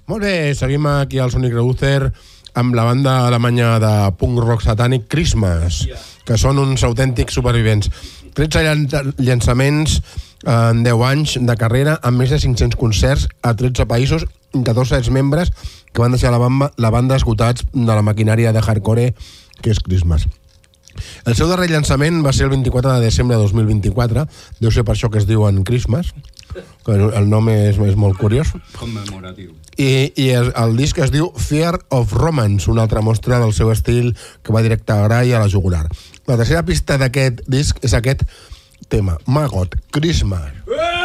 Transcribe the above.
Molt bé, seguim aquí al Sonic Reducer amb la banda alemanya de punk rock satànic Christmas, que són uns autèntics supervivents. 13 llançaments en 10 anys de carrera, amb més de 500 concerts a 13 països, 14 membres que van deixar la banda esgotats de la maquinària de hardcore que és Christmas. El seu darrer llançament va ser el 24 de desembre de 2024, deu ser per això que es diuen Christmas, que el nom és molt curiós. Commemoratiu. I el disc es diu Fear of Romance, una altra mostra del seu estil que va directe a gra i a la jugular. La tercera pista d'aquest disc és aquest tema, Maggot, Christmas.